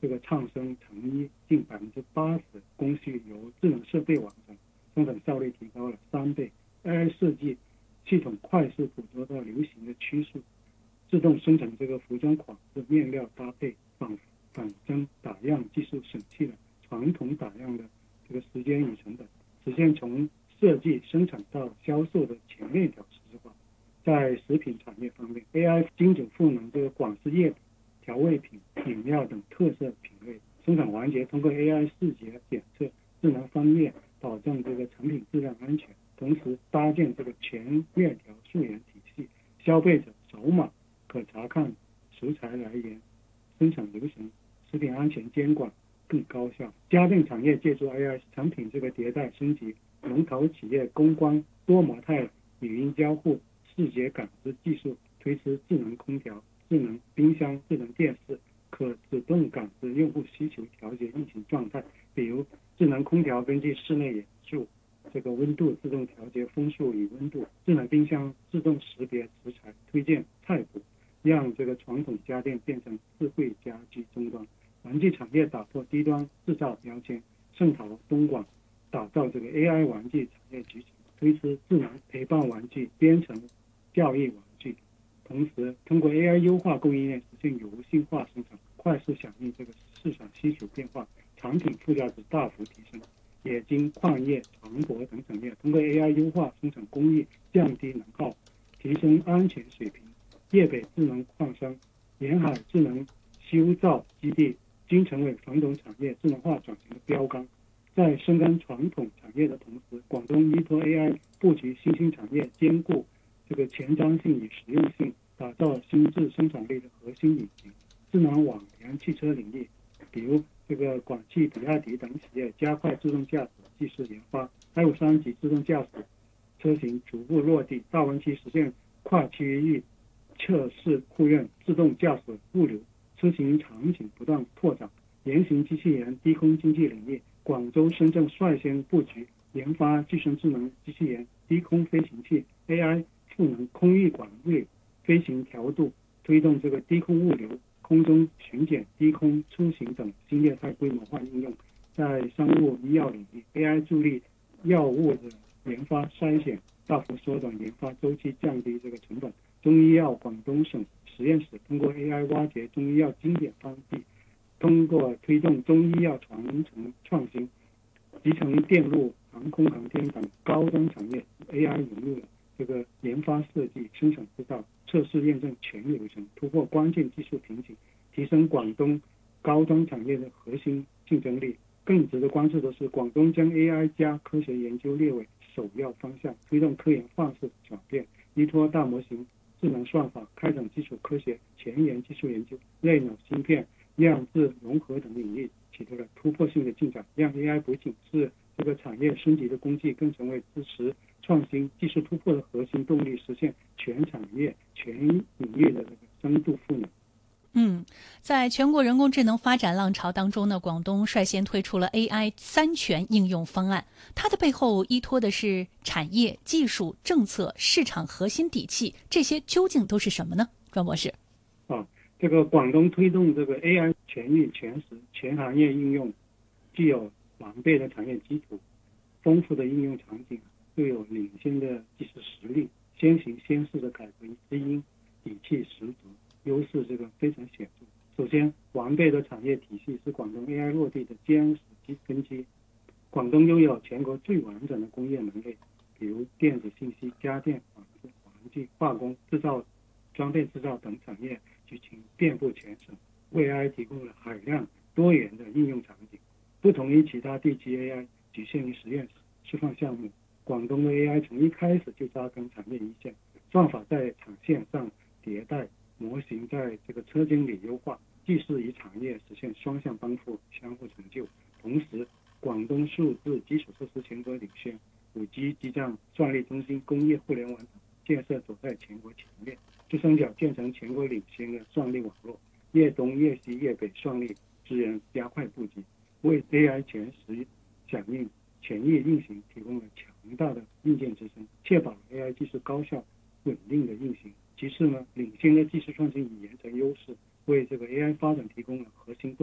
这个畅升成衣近80%，工序由智能设备完成，生产效率提高了3倍。AI 设计系统快速捕捉到流行的趋势，自动生成这个服装款式、面料搭配、仿真打样技术，省去了传统打样的这个时间与成本，实现从设计生产到销售的全链条实质化。在食品产业方面 ，AI 精准赋能这个广式液调味品、饮料等特色品类生产环节，通过 AI 视觉检测、智能分页，保证这个产品质量安全。同时搭建这个全链条溯源体系，消费者扫码可查看食材来源、生产流程，食品安全监管更高效。家电产业借助 AI 产品这个迭代升级，龙头企业攻关多模态语音交互、视觉感知技术，推出智能空调、智能冰箱、智能电视，可自动感知用户需求，调节运行状态。比如智能空调根据室内元素这个温度自动调节风速与温度，智能冰箱自动识别食材，推荐菜谱，让这个传统家电变成智慧家居终端。玩具产业打破低端制造标签，盛陶东莞打造这个 AI 玩具产业集群，推出智能陪伴玩具、编程教育玩具，同时通过 AI 优化供应链，实现有性化生产，快速响应这个市场需求变化，产品附加值大幅提升。冶金、矿业、船舶等产业通过 AI 优化生产工艺，降低能耗，提升安全水平。粤北智能矿山、沿海智能修造基地均成为传统产业智能化转型的标杆。在深耕传统产业的同时，广东依托 AI 布局新兴产业，兼顾这个前瞻性与实用性，打造新质生产力的核心引擎。智能网联汽车领域，比如这个广汽、比亚迪等企业加快自动驾驶技术研发，253级自动驾驶车型逐步落地，大湾区实现跨区域测试库院，自动驾驶物流车型场景不断拓展。原型机器人低空经济领域，广州、深圳率先布局研发具身智能机器人、低空飞行器、AI 赋能空域管理、飞行调度，推动这个低空物流、空中巡检、低空出行等新业态规模化应用。在生物医药领域 ，AI 助力药物的研发筛选，大幅缩短研发周期，降低这个成本。中医药广东省实验室通过 AI 挖掘中医药经典方剂，通过推动中医药传承创新，集成电路、航空航天等高端产业 ，AI 引入了这个研发设计、生产制造、测试验证全流程，突破关键技术瓶颈，提升广东高端产业的核心竞争力。更值得关注的是，广东将 AI 加科学研究列为首要方向，推动科研范式转变，依托大模型、智能算法，开展基础科学、前沿技术研究、类脑芯片、量子融合等领域取得了突破性的进展，让 AI 不仅是这个产业升级的工具，更成为支持创新技术突破的核心动力，实现全产业、全领域的这个深度赋能。 在全国人工智能发展浪潮当中呢，广东率先推出了 AI 3全应用方案，它的背后依托的是产业、技术、政策、市场核心底气，这些究竟都是什么呢？庄博士。 这个广东推动这个 AI 全域全时全行业应用，具有完备的产业基础、丰富的应用场景，又有领先的技术实力，先行先试的改革基因，底气十足，优势这个非常显著。首先，完备的产业体系是广东 AI 落地的坚实根基。广东拥有全国最完整的工业能力，比如电子信息、家电、纺织、玩具、化工、制造、装备制造等产业剧情遍布全省，为 AI 提供了海量多元的应用场景。不同于其他地区 AI 局限于实验室示范项目，广东的 AI 从一开始就扎根产业一线，算法在产线上迭代，模型在这个车间里优化，技术与产业实现双向奔赴，相互成就。同时，广东数字基础设施全国领先，5G 基站、算力中心、工业互联网建设走在全国前面，珠三角建成全国领先的算力网络，粤东、粤西、粤北算力资源加快布局，为 AI 全时响应、全域运行提供了强大的硬件支撑，确保 AI 技术高效稳定的运行。其次呢，领先的技术创新与研发优势为这个 AI 发展提供了核心动力。